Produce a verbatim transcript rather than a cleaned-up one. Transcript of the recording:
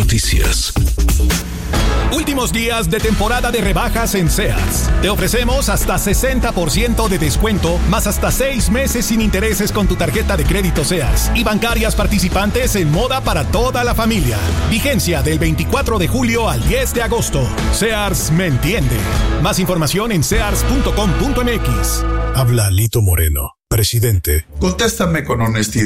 Noticias. Últimos días de temporada de rebajas en Sears. Te ofrecemos hasta sesenta por ciento de descuento, más hasta seis meses sin intereses con tu tarjeta de crédito Sears y bancarias participantes en moda para toda la familia. Vigencia del veinticuatro de julio al diez de agosto. Sears me entiende. Más información en sears punto com punto m x. Habla Lito Moreno, presidente. Contéstame con honestidad.